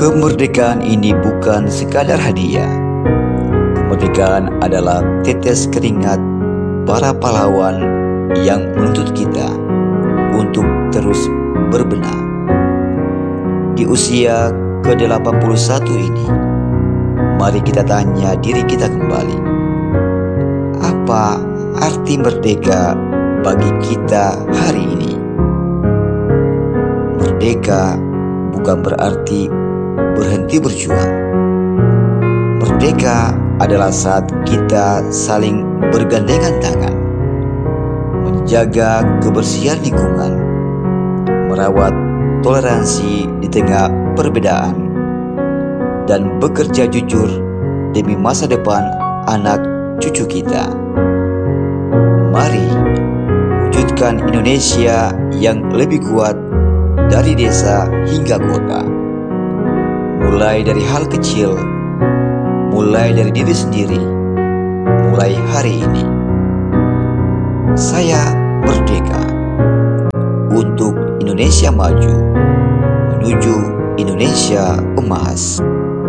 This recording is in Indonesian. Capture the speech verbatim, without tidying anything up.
Kemerdekaan ini bukan sekadar hadiah. Kemerdekaan adalah tetes keringat para pahlawan yang menuntut kita untuk terus berbenah. Di usia ke delapan puluh satu ini, mari kita tanya diri kita kembali. Apa arti merdeka bagi kita hari ini? Merdeka bukan berarti berhenti berjuang. Merdeka adalah saat kita saling bergandengan tangan, menjaga kebersihan lingkungan, merawat toleransi di tengah perbedaan, dan bekerja jujur demi masa depan anak cucu kita. Mari wujudkan Indonesia yang lebih kuat dari desa hingga kota. Mulai dari hal kecil, mulai dari diri sendiri, mulai hari ini. Saya merdeka untuk Indonesia maju, menuju Indonesia emas.